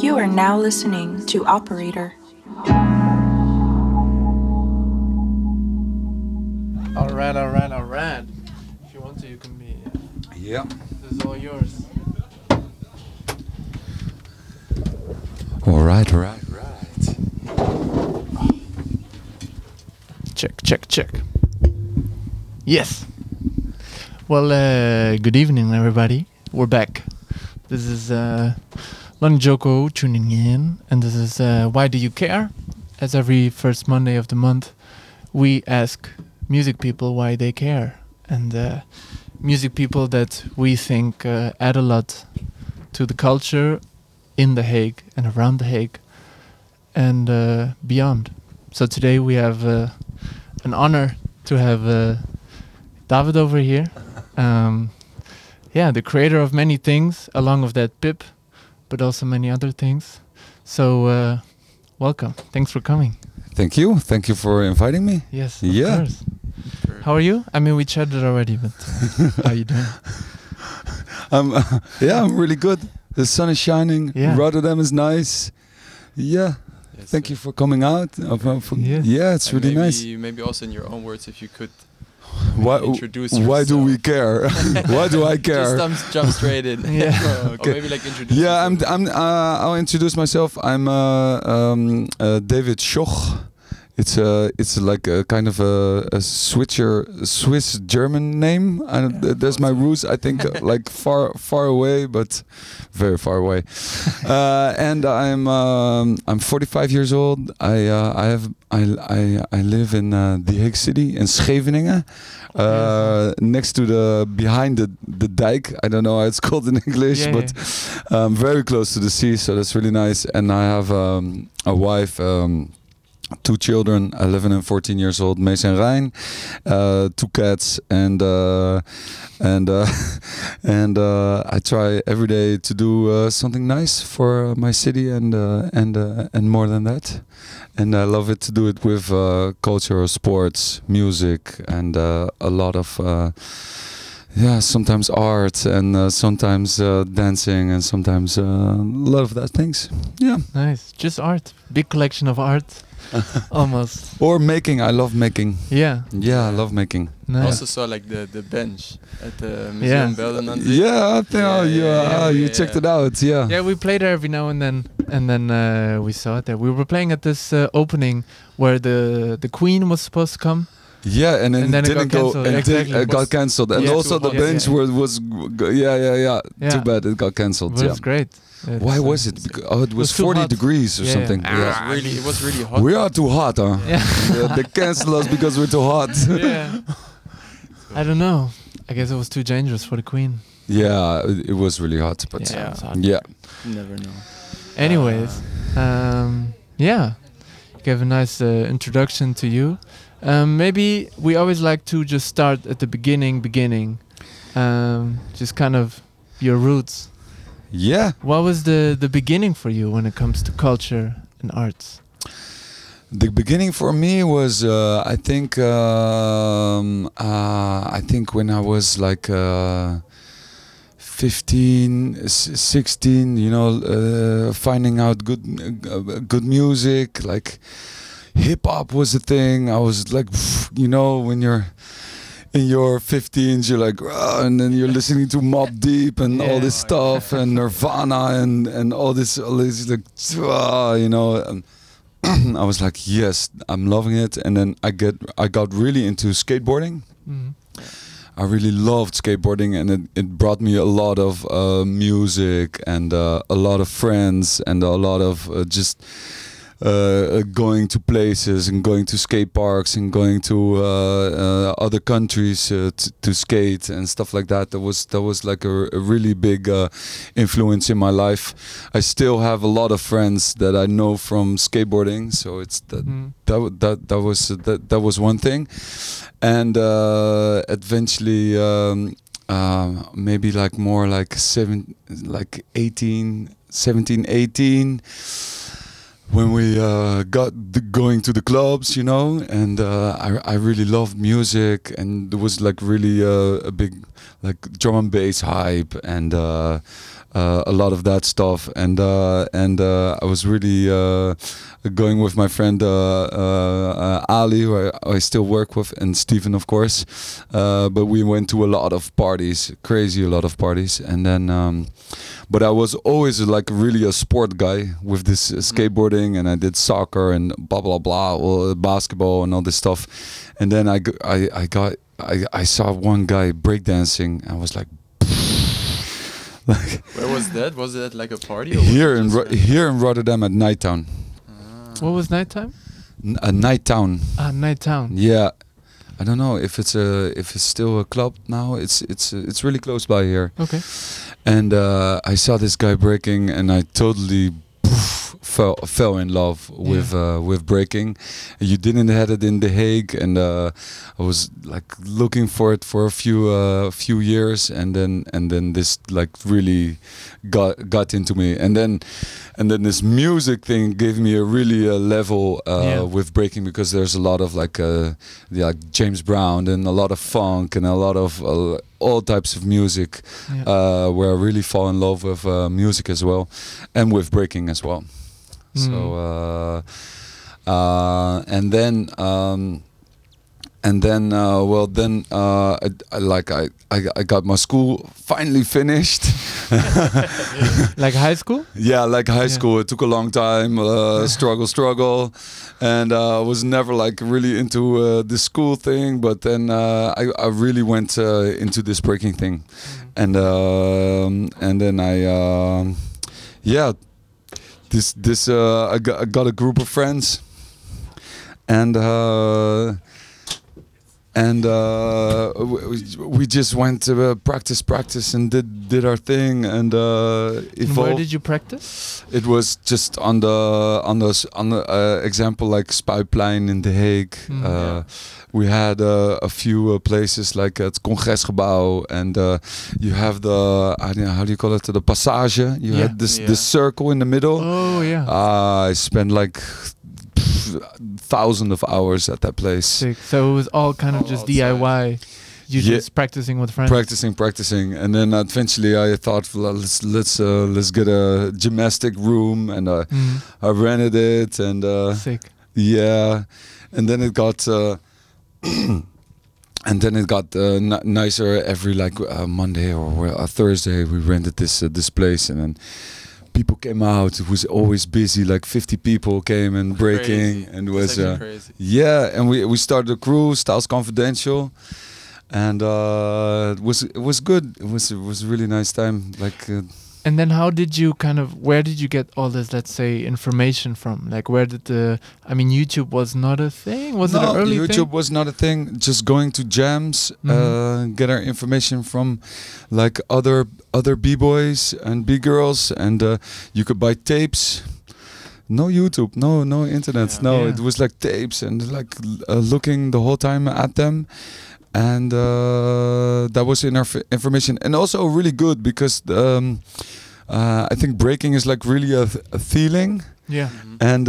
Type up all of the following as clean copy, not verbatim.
You are now listening to Operator. All right. If you want to, you can be. Yeah. This is all yours. All right. Check. Yes. Well, good evening, everybody. We're back. This is Lon Joko tuning in, and this is Why Do You Care? As every first Monday of the month, we ask music people why they care, and music people that we think add a lot to the culture in The Hague and around The Hague and beyond. So today we have an honor to have David over here. The creator of many things, along with that Pip, but also many other things. So welcome. Thanks for coming. Thank you for inviting me. Yes, of Yeah. course. How are you? I mean, we chatted already, but how you doing? I'm really good. The sun is shining. Yeah. Rotterdam is nice. Yeah. Yes, Thank you for coming out. Yeah. Yeah, it's and really nice. Maybe also in your own words, if you could Why introduce Why do yourself. we care? Why do I care? Just jump straight in. Yeah. Or maybe like introduce Yeah, yourself. I'll introduce myself. I'm David Schoch. It's like a kind of a Swiss German name. There's my roots. I think like far away, but very far away. And I'm 45 years old. I live in The Hague City in Scheveningen. Next to behind the dike. I don't know how it's called in English, Yeah, but very close to the sea, so that's really nice. And I have a wife, two children, 11 and 14 years old, Mees and Rijn, two cats, and I try every day to do something nice for my city and more than that. And I love it to do it with culture, sports, music, and a lot of sometimes art and sometimes dancing and sometimes a lot of that things. Yeah. Nice. Just art. Big collection of art. Almost. Or making. I love making. Yeah. Yeah, I love making. I Nice. also saw like the bench at the Museum Beldenanzee. Yeah, I think you yeah, checked yeah. it out. Yeah. Yeah, we play there every now and then we saw it there. We were playing at this opening where the Queen was supposed to come. Yeah, and then And then it it got didn't go. cancelled. And Exactly. it got cancelled, and Yeah, also too the hot. bench Yeah. was yeah. Yeah. Too bad it got cancelled. But Yeah. it's great. Why was it? It was too 40 hot. degrees or Yeah, something. yeah. It was really hot. We are too hot, huh? Yeah. Yeah, they cancel us because we're too hot. Yeah. I don't know. I guess it was too dangerous for the Queen. Yeah, it was really hot, but Yeah, it was hot. yeah. Never know. Anyways, you gave a nice introduction to you. Maybe we always like to just start at the beginning. Just kind of your roots. Yeah. What was the beginning for you when it comes to culture and arts? The beginning for me was, I think when I was like 15, 16, finding out good music, like hip hop was a thing. I was like, when you're in your 15s, you're like, and then you're listening to Mobb Deep and all this stuff and Nirvana and all this like, and I was like, yes, I'm loving it. And then I got really into skateboarding. Mhm. I really loved skateboarding, and it brought me a lot of music and a lot of friends and a lot of just going to places and going to skate parks and going to other countries to skate and stuff like that. That was like a really big influence in my life. I still have a lot of friends that I know from skateboarding, so it's that Mhm. that was one thing, and eventually. Maybe like more like 17, 18, when we got going to the clubs, and I really loved music, and there was like really a big like drum and bass hype, and a lot of that stuff, and I was really going with my friend Ali, who I still work with, and Stephen, of course. But we went to a lot of parties, crazy a lot of parties, and then. But I was always like really a sport guy with this skateboarding, and I did soccer and blah blah blah, basketball and all this stuff. And then I saw one guy breakdancing. I was like, like Where was that? Was it at like a party? Or here was it in just here in Rotterdam at Nighttown. What was nighttime? A Nighttown. Nighttown. Yeah. I don't know if it's still a club now. It's really close by here. Okay. And I saw this guy breaking, and I totally fell in love with breaking. You didn't had it in The Hague, and I was like looking for it for a few years, and then this like really got into me, and then this music thing gave me a really level with breaking, because there's a lot of like James Brown and a lot of funk and a lot of all types of music, where I really fall in love with music as well, and with breaking as well. So and then I got my school finally finished. Like high school? Yeah, like high school. It took a long time, struggle, and I was never like really into the school thing. But then I really went into this breaking thing, and then I got a group of friends, and we just went to practice and did our thing, and And evolved. where did you practice? It was just on the example like Spuitplein in The Hague. We had a few places like het Congresgebouw, and you have the how do you call it, the Passage. You had this circle in the middle. Oh yeah. I spent like thousands of hours at that place. Sick. So it was all kind of All just outside. DIY. You Yeah. just practicing with friends. Practicing, and then eventually I thought, well, let's get a gymnastic room, and I rented it, and Sick. yeah, and then it got nicer every like Monday or a Thursday. We rented this place, and then people came out. It was always busy. Like 50 people came and breaking, Crazy. and it That's was actually crazy. yeah. And we started a crew, Styles Confidential, and it was good. It was a really nice time. Like. And then how did you where did you get all this, let's say, information from? Like where did YouTube was not a thing? Was it an early YouTube thing? was not a thing. Just going to jams, get our information from like other b-boys and b-girls, and you could buy tapes. No YouTube, no internet, Yeah. no. Yeah. It was like tapes, and like looking the whole time at them. And that was in our information, and also really good because I think breaking is like really a feeling, Yeah. and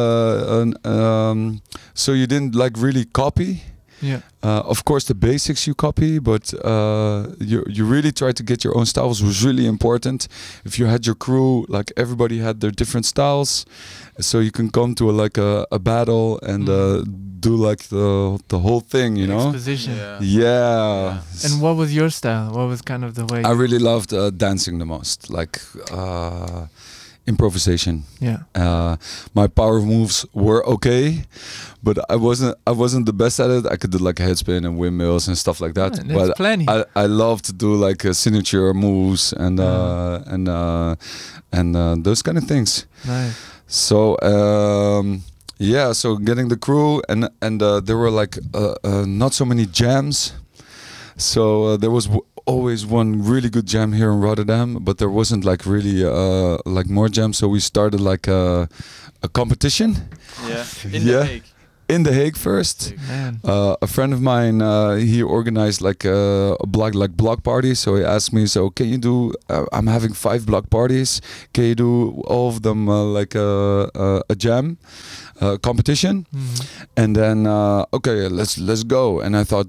so you didn't like really copy. Yeah. Of course, the basics you copy, but you really try to get your own styles. Was really important. If you had your crew, like everybody had their different styles, so you can come to a battle and do like the whole thing, you know. Exposition. Yeah. And what was your style? What was kind of the way? I really loved dancing the most, like improvisation. Yeah. My power moves were okay, but I wasn't the best at it. I could do like headspin and windmills and stuff like that. Yeah, that's but plenty. I love to do like signature moves and those kind of things. Nice. So yeah, so getting the crew, and there were like not so many jams. So there was always one really good jam here in Rotterdam, but there wasn't like really like more jams. So we started like a competition Yeah. In Yeah. The Hague. in The Hague first. Man. A friend of mine, he organized like a block party. So he asked me, "So can you do? I'm having 5 block parties. Can you do all of them like a jam competition?" Mhm. And then okay, let's go. And I thought,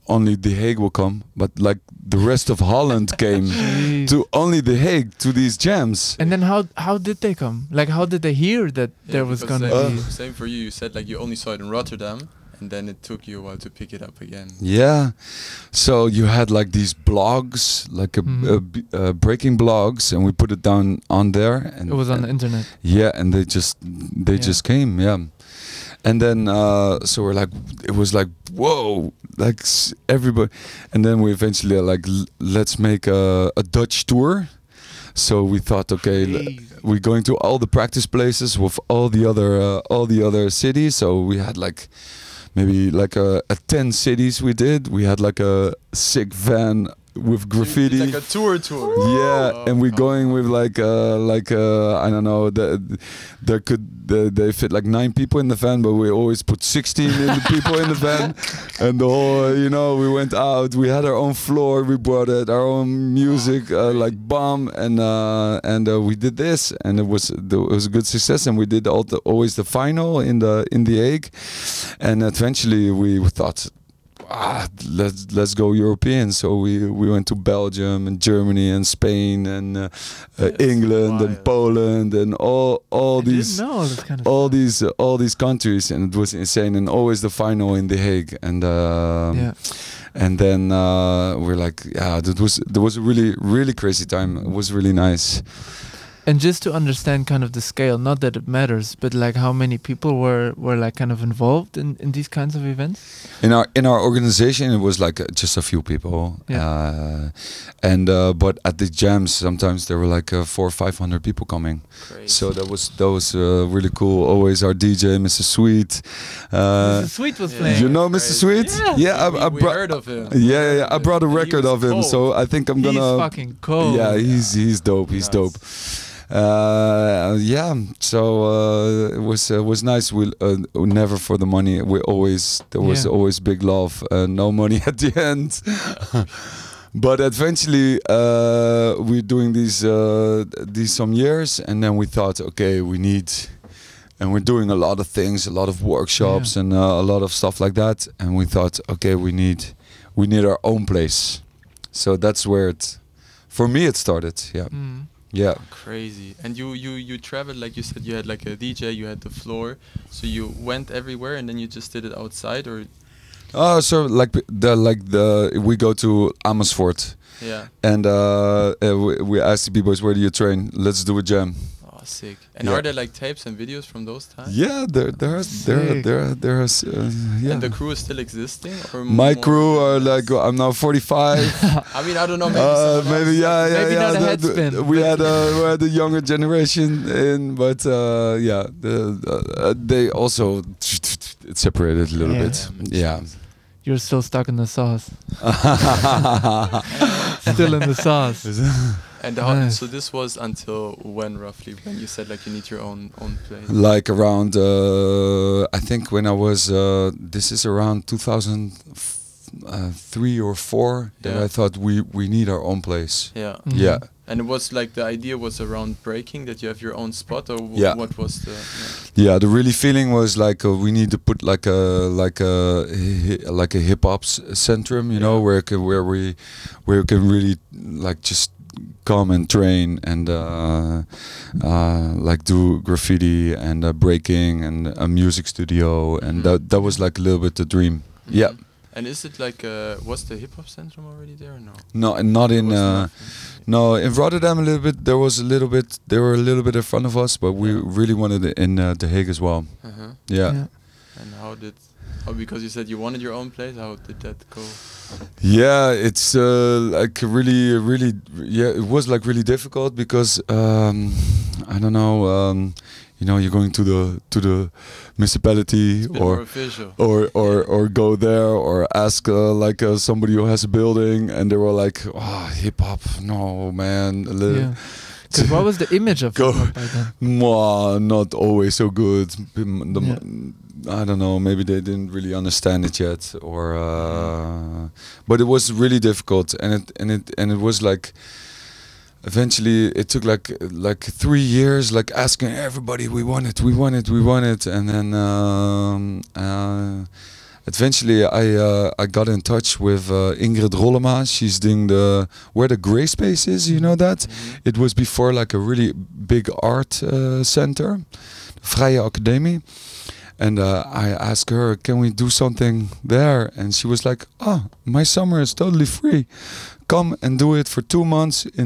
only The Hague will come, but like the rest of Holland came Jeez. to only The Hague to these jams. And then how did they come? Like how did they hear that there was because gonna be? same for you. You said like you only saw it in Rotterdam, and then it took you a while to pick it up again. Yeah, so you had like these blogs, like breaking blogs, and we put it down on there, and It was on the internet. yeah, and they Yeah. just came, yeah. And then so we're like, it was like whoa, like everybody, and then we eventually are like let's make a Dutch tour. So we thought, okay, Crazy. we're going to all the practice places with all the other cities. So we had like maybe like a 10 cities we did. We had like a sick van with graffiti. Like a tour. Yeah, Oh, and we're oh. going with like I don't know, they fit like 9 people in the van, but we always put 16 in the people in the van, and the whole, you know, we went out, we had our own floor, we brought it, our own music, like bomb, and we did this, and it was a good success, and we did always the final in the Hague, and eventually we thought, let's go European. So we went to Belgium and Germany and Spain and England and wild. Poland and all I these didn't know this kind of all stuff. these countries, and it was insane. And always the final in The Hague, and Yeah. and then we're like, yeah, there was a really crazy time. It was really nice. And just to understand kind of the scale, not that it matters, but like how many people were like kind of involved in these kinds of events? In our organization, it was like just a few people, but at the jams sometimes there were like 400 or 500 people coming. Crazy. So that was really cool. Always our DJ, Mr. Sweet. Mr. Sweet was yeah. playing. You know Mr. Crazy. Sweet? Yeah. I we brought. heard of him. Yeah. I brought a He record was of him, cold. so I think I'm He's gonna. fucking cold. Yeah, he's dope. He's Nice. dope. So it was nice. We never for the money. There was Yeah. always big love. No money at the end. But eventually, we're doing these some years, and then we thought, okay, and we're doing a lot of things, a lot of workshops, and a lot of stuff like that. And we thought, okay, we need our own place. So that's where for me, it started. Yeah. Mm. Yeah. Crazy. And you traveled, like you said, you had like a DJ, you had the floor, so you went everywhere, and then you just did it outside, or So we go to Amersfoort, yeah. and we ask the b-boys, where do you train? Let's do a jam. Oh, sick. And Yeah. are there like tapes and videos from those times? Yeah, there are Sick. yeah. And the crew is still existing, or My more crew or are less? like, I'm now 45. I mean, I don't know. Maybe someone Maybe else. yeah. Maybe not a head spin, We but- had a younger generation in, but they also it separated a little Yeah. bit. Yeah, Yeah. You're still stuck in the sauce. Still in the sauce. And Nice. so this was until when roughly? When you said like you need your own place? Like around, I think when I was, this is around 2003 or 4 that Yeah. I thought we need our own place. Yeah. Mhm. Yeah. And it was like the idea was around breaking, that you have your own spot, or Yeah. what was the? Yeah, the really feeling was like we need to put like a hip hop centrum, you know, Yeah. where we can really like just come and train and like do graffiti and breaking and a music studio, and Mhm. that was like a little bit the dream. Yeah. Mhm. And is it like was the hip hop centrum already there or no? No, and not in. Was nothing? No, in Rotterdam a little bit. They were a little bit in front of us, but we Yeah. really wanted it in The Hague as well. Uh-huh. Yeah. And because you said you wanted your own place, how did that go? Yeah, it's like really, yeah, it was like really difficult because I don't know, you know, you're going to the municipality It's a bit more or official. or go there or ask somebody who has a building, and they were like, oh, hip hop, no man. Yeah. Because what was the image of Go. hip-hop by then? Mwah, not always so good. Yeah. I don't know. Maybe they didn't really understand it yet, or but it was really difficult, and it was like. Eventually, it took like 3 years, like asking everybody, we want it, and then eventually I got in touch with Ingrid Rollema. She's doing where the Gray Space is. You know that? It was before like a really big art center, Vrije Academie. And I asked her, can we do something there? And she was like, my summer is totally free. Come and do it for 2 months in